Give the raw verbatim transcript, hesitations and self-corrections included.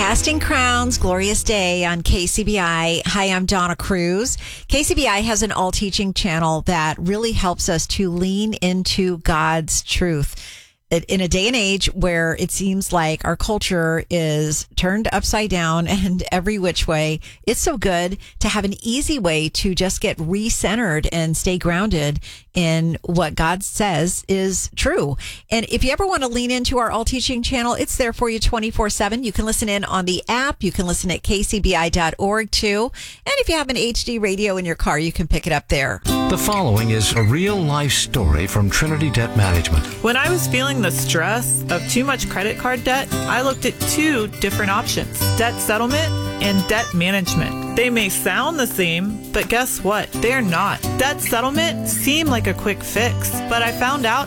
Casting Crowns, Glorious Day on K C B I. Hi, I'm Donna Cruz. K C B I has an all-teaching channel that really helps us to lean into God's truth. In a day and age where it seems like our culture is turned upside down and every which way, it's so good to have an easy way to just get recentered and stay grounded in what God says is true. And if you ever want to lean into our All Teaching channel, it's there for you twenty-four seven. You can listen in on the app. You can listen at k c b i dot org too. And if you have an H D radio in your car, you can pick it up there. The following is a real-life story from Trinity Debt Management. When I was feeling the stress of too much credit card debt, I looked at two different options: debt settlement and debt management. They may sound the same, but guess what? They're not. Debt settlement seemed like a quick fix, but I found out